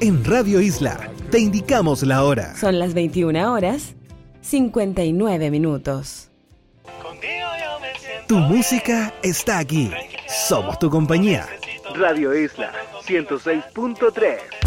En Radio Isla te indicamos la hora. Son las 21 horas, 59 minutos. Tu música está aquí. Somos tu compañía. Radio Isla 106.3.